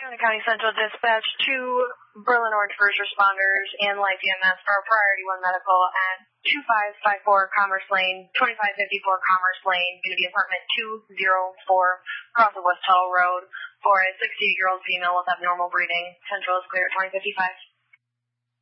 County Central Dispatch to Berlin Orange first responders and Life EMS for Priority 1 Medical at 2554 Commerce Lane, 2554 Commerce Lane, going to be apartment 204 across the West Hall Road for a 68-year-old female with abnormal breathing. Central is clear at 2055.